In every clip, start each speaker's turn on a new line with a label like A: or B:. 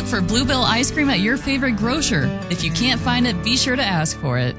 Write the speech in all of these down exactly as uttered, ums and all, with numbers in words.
A: for Bluebell ice cream at your favorite grocer. If you can't find it, be sure to ask for it.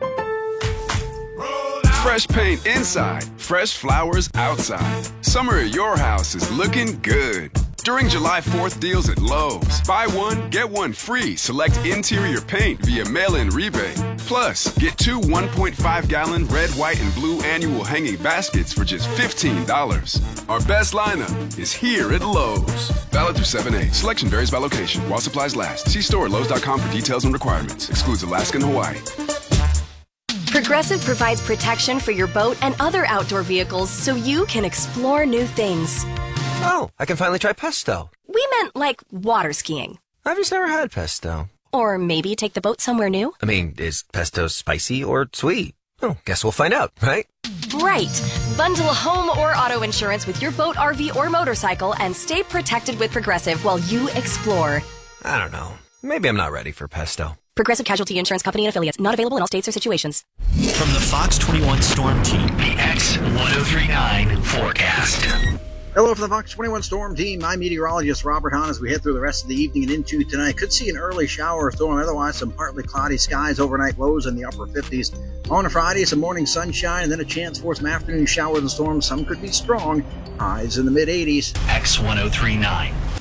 B: Fresh paint inside, fresh flowers outside. Summer at your house is looking good. During July fourth deals at Lowe's, buy one, get one free. Select interior paint via mail-in rebate. Plus, get two one point five gallon red, white, and blue annual hanging baskets for just fifteen dollars. Our best lineup is here at Lowe's. Valid through seven eight. Selection varies by location. While supplies last. See store at Lowe's dot com for details and requirements. Excludes Alaska and Hawaii.
C: Progressive provides protection for your boat and other outdoor vehicles so you can explore new things.
D: Oh, I can finally try pesto.
C: We meant like water skiing.
D: I've just never had pesto.
C: Or maybe take the boat somewhere new.
D: I mean, is pesto spicy or sweet? Oh, guess we'll find out, right?
C: Right. Bundle home or auto insurance with your boat, R V, or motorcycle and stay protected with Progressive while you explore.
D: I don't know. Maybe I'm not ready for pesto.
C: Progressive Casualty Insurance Company and Affiliates. Not available in all states or situations.
E: From the Fox twenty-one Storm Team, the X ten thirty-nine forecast.
F: Hello from the Fox twenty-one Storm Team. I'm meteorologist Robert Hahn. As we head through the rest of the evening and into tonight, could see an early shower or storm. Otherwise, some partly cloudy skies, overnight lows in the upper fifties. On a Friday, some morning sunshine and then a chance for some afternoon showers and storms. Some could be strong. Highs in the mid eighties.
E: X ten thirty-nine.